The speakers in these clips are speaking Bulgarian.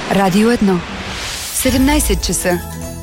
Радио 1. 17 часа.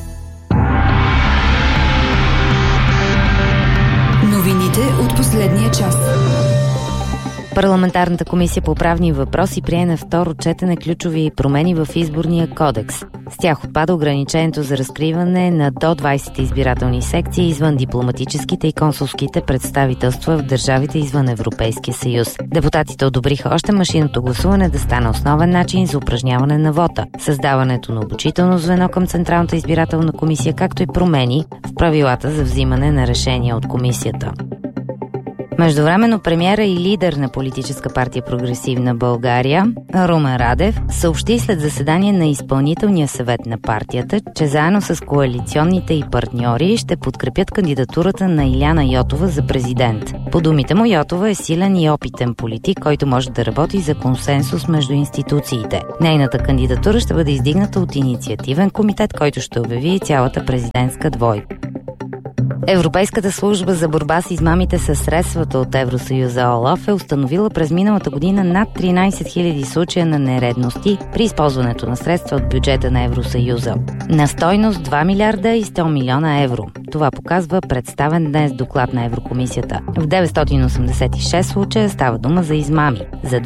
Новините от последния час. Парламентарната комисия по правни въпроси прие на второ четене ключови промени в изборния кодекс. С тях отпада ограничението за разкриване на до 20 избирателни секции извън дипломатическите и консулските представителства в държавите извън Европейския съюз. Депутатите одобриха още машинното гласуване да стане основен начин за упражняване на вота, създаването на обучително звено към Централната избирателна комисия, както и промени в правилата за взимане на решения от комисията. Междувременно премиера и лидер на политическа партия Прогресивна България Румен Радев съобщи след заседание на изпълнителния съвет на партията, че заедно с коалиционните и партньори ще подкрепят кандидатурата на Илияна Йотова за президент. По думите му, Йотова е силен и опитен политик, който може да работи за консенсус между институциите. Нейната кандидатура ще бъде издигната от инициативен комитет, който ще обяви цялата президентска двойка. Европейската служба за борба с измамите със средствата от Евросъюза ОЛАФ е установила през миналата година над 13 000 случая на нередности при използването на средства от бюджета на Евросъюза на стойност 2 милиарда и 100 милиона евро. Това показва представен днес доклад на Еврокомисията. В 986 случая става дума за измами за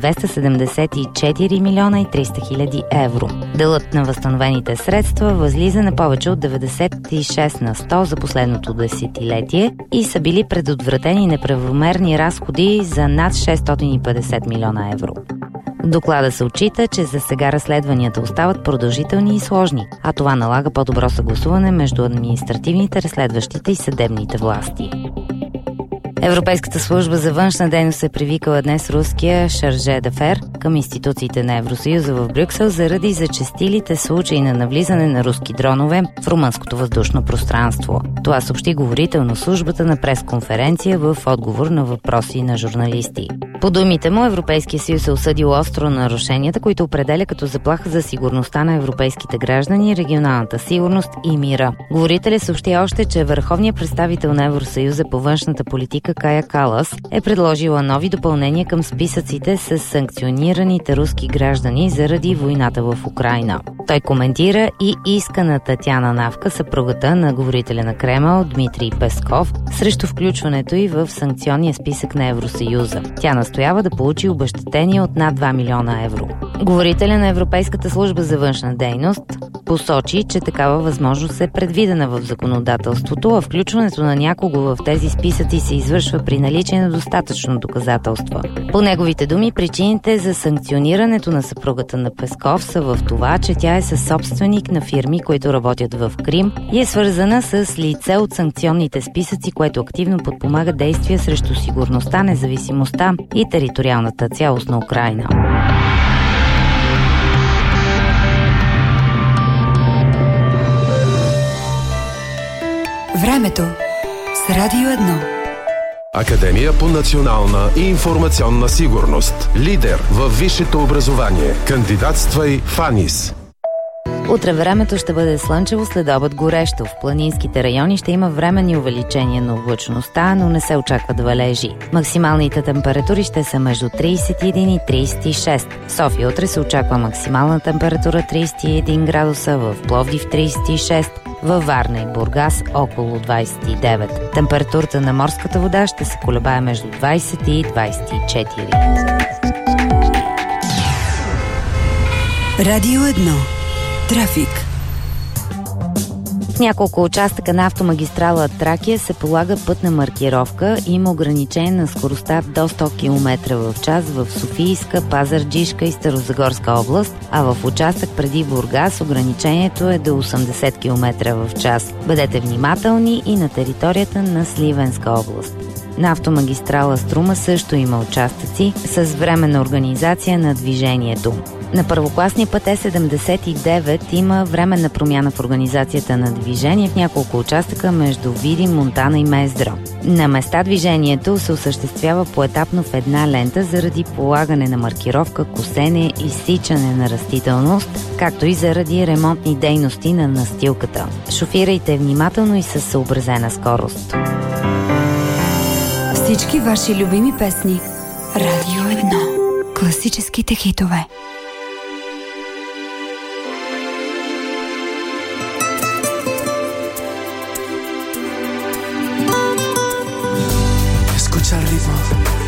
274 милиона и 300 хиляди евро. Делът на възстановените средства възлиза на повече от 96 на 100 за последното десетилетие и са били предотвратени неправомерни разходи за над 650 милиона евро. В доклада се отчита, че за сега разследванията остават продължителни и сложни, а това налага по-добро съгласуване между административните, разследващите и съдебните власти. Европейската служба за външна дейност е привикала днес руския Шарже д'Афер към институциите на Евросъюза в Брюксел заради зачестилите случаи на навлизане на руски дронове в румънското въздушно пространство. Това съобщи говорител на службата на пресконференция в отговор на въпроси на журналисти. По думите му, Европейския съюз е осъдил остро нарушенията, които определя като заплаха за сигурността на европейските граждани, регионалната сигурност и мира. Говорителят съобщи още, че върховният представител на Евросъюза по външната политика Кая Калас е предложила нови допълнения към списъците с санкционираните руски граждани заради войната в Украйна. Той коментира и иска на Татяна Навка, съпругата на говорителя на Кремъл Дмитрий Песков, срещу включването й в санкционния списък на Евросъюза. Тя настоява да получи обезщетение от над 2 милиона евро. Говорителя на Европейската служба за външна дейност посочи, че такава възможност е предвидена в законодателството, а включването на някого в тези списъци се извършва при наличие на достатъчно доказателства. По неговите думи, причините за санкционирането на съпругата на Песков са в това, че тя е съсобственик на фирми, които работят в Крим и е свързана с лице от санкционните списъци, което активно подпомага действия срещу сигурността, независимостта и териториалната цялост на Украйна. Времето с Радио 1. Академия по национална и информационна сигурност. Лидер във висшето образование. Кандидатствай в АНИС. Утре времето ще бъде слънчево, следобед горещо. В планинските райони ще има временни увеличения на облачността, но не се очакват валежи. Максималните температури ще са между 31 и 36. В София утре се очаква максимална температура 31 градуса, в Пловдив 36, във Варна и Бургас около 29. Температурата на морската вода ще се колебае между 20 и 24. Радио 1. Трафик. В няколко участъка на автомагистрала Тракия се полага пътна маркировка и има ограничение на скоростта до 100 км в час в Софийска, Пазарджишка и Старозагорска област, а в участък преди Бургас ограничението е до 80 км в час. Бъдете внимателни и на територията на Сливенска област. На автомагистрала Струма също има участъци с временна организация на движението. На първокласния път Е79 има временна промяна в организацията на движение в няколко участъка между Видин, Монтана и Мездра. На места движението се осъществява поетапно в една лента заради полагане на маркировка, косене и изсичане на растителност, както и заради ремонтни дейности на настилката. Шофирайте внимателно и със съобразена скорост. Всички ваши любими песни. Радио 1. Класическите хитове. reasons.